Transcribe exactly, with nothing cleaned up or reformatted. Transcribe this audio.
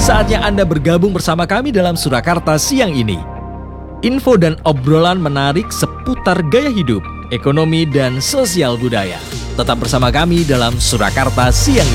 Saatnya Anda bergabung bersama kami dalam Surakarta siang ini. Info dan obrolan menarik seputar gaya hidup, ekonomi, dan sosial budaya. Tetap bersama kami dalam Surakarta siang ini.